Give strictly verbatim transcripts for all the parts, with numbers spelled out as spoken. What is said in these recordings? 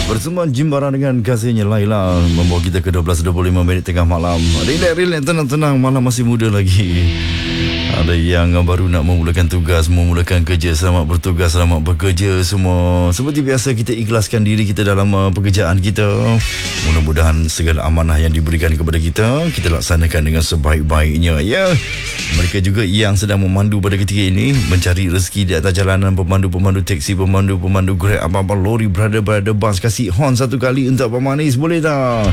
Bersama Jimbara dengan kasihnya Laila membawa kita ke dua belas dua puluh lima minit tengah malam. Relax, relax, tenang-tenang, malam masih muda lagi. Ada yang baru nak memulakan tugas, memulakan kerja. Selamat bertugas, selamat bekerja semua. Seperti biasa, kita ikhlaskan diri kita dalam uh, pekerjaan kita. Mudah-mudahan segala amanah yang diberikan kepada kita, kita laksanakan dengan sebaik-baiknya, ya. Mereka juga yang sedang memandu pada ketika ini, mencari rezeki di atas jalanan, pemandu-pemandu teksi, pemandu-pemandu Grab, apa-apa lori, brother-brother bus, kasih horn satu kali untuk Pak Manis, boleh tak?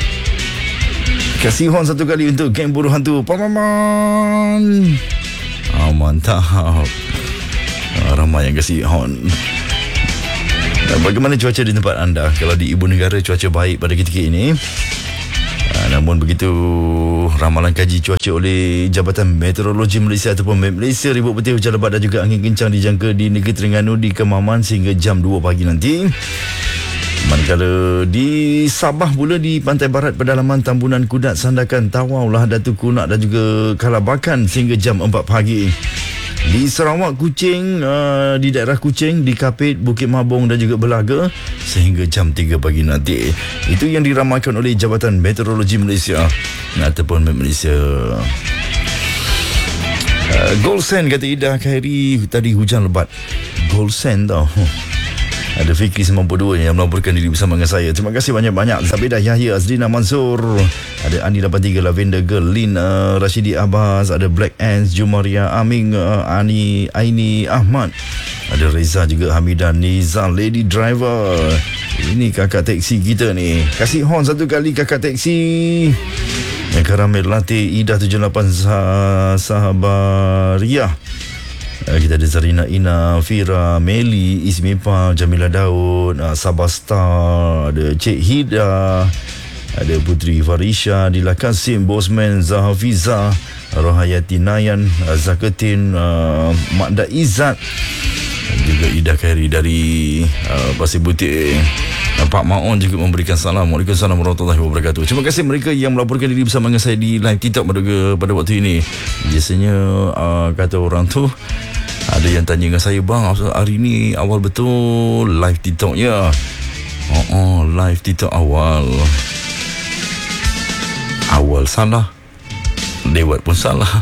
Kasih horn satu kali untuk geng buruh hantu Pamaman. Ah, mantap. Ah, ramai yang kasih horn. Dan bagaimana cuaca di tempat anda? Kalau di ibu negara cuaca baik pada ketika ini. Ah, namun begitu, ramalan kaji cuaca oleh Jabatan Meteorologi Malaysia ataupun M E T Malaysia, ribut petir, hujan lebat dan juga angin kencang dijangka di negeri Terengganu di Kemaman sehingga jam dua pagi nanti. Manakala di Sabah pula, di pantai barat pedalaman Tambunan Kudat, Sandakan, Tawau, Lahadatu, Kunak dan juga Kalabakan sehingga jam empat pagi. Di Sarawak, Kuching, uh, di daerah Kuching, di Kapit, Bukit Mabong dan juga Belaga sehingga jam tiga pagi nanti. Itu yang diramalkan oleh Jabatan Meteorologi Malaysia ataupun M E T Malaysia. Uh, Gold Sand, kata Ida Khairi, tadi hujan lebat. Gold Sand tau. Ada Fikri sembilan puluh dua yang melaporkan diri bersama dengan saya. Terima kasih banyak-banyak. Zabidah Yahya, Azrina Mansur, ada Andi lapan tiga, Lavender Girl, Lin, uh, Rashidi Abbas, ada Black Ants, Jumaria Aming, uh, Ani Aini Ahmad, ada Reza juga, Hamidah Nizam, Lady Driver. Ini kakak teksi kita ni. Kasih horn satu kali kakak teksi. Yang Karamel Latte, Ida tujuh lapan sah- Sahabariah. Kita ada Zarina Ina, Fira, Meli, Ismipa, Jamila Daud, Sabah Star, ada Cik Hida, ada Putri Farisha, Dila Kasim, Bosman, Zahafiza, Rohayati Nayan, Zaketin, uh, Makda Izzat, dan juga Ida Khairi dari uh, Pasir Butik. Pak Maon juga memberikan salam. Waalaikumsalam warahmatullahi wabarakatuh. Terima kasih mereka yang melaporkan diri bersama dengan saya di live TikTok pada, pada waktu ini. Biasanya uh, kata orang tu, ada yang tanya dengan saya, bang, hari ni awal betul live TikTok ya? Oh, oh live TikTok awal. Awal salah, lewat pun salah.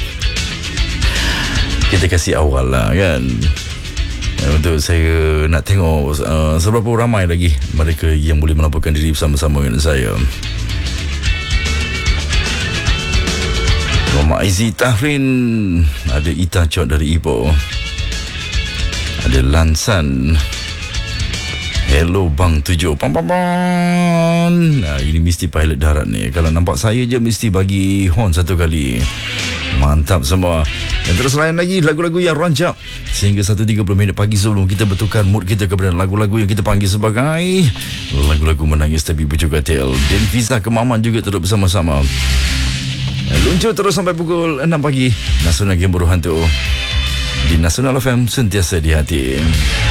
Kita kasih awal lah kan. Untuk saya nak tengok uh, seberapa ramai lagi mereka yang boleh melaporkan diri bersama-sama dengan saya. Muhammad Aizi Tahrin, ada Ita Chot dari Ipoh, ada Lansan, hello bang tujuh, pam pam pam. Nah, ini mesti pilot darat ni. Kalau nampak saya je mesti bagi horn satu kali. Mantap semua. Dan terus lain lagi lagu-lagu yang rancak sehingga satu tiga puluh minit pagi sebelum kita bertukar mood kita kepada lagu-lagu yang kita panggil sebagai lagu-lagu menangis tapi berjuga tel. Dan Visa Kemaman juga terus bersama-sama. Luncur terus sampai pukul enam pagi. Nasional Game Buruh Hantu di Nasional F M, sentiasa di hati.